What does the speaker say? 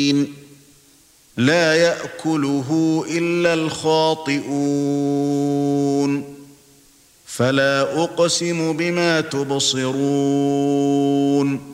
لا يأكله إلا الخاطئون فلا أقسم بما تبصرون